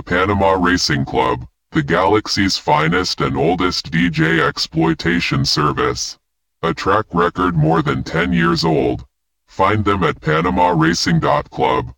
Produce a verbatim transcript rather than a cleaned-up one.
Panama Racing Club, the galaxy's finest and oldest D J exploitation service. A track record more than ten years old. Find them at panama racing dot club.